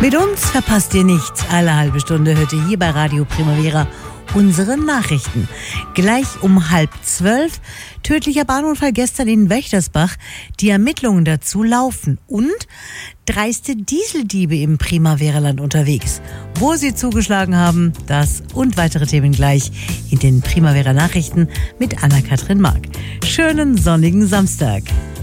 Mit uns verpasst ihr nichts. Alle halbe Stunde hört ihr hier bei Radio Primavera unsere Nachrichten. Gleich um 11:30. Tödlicher Bahnunfall gestern in Wächtersbach. Die Ermittlungen dazu laufen. Und dreiste Dieseldiebe im Primaveraland unterwegs. Wo sie zugeschlagen haben, das und weitere Themen gleich in den Primavera Nachrichten mit Anna-Kathrin Mark. Schönen sonnigen Samstag.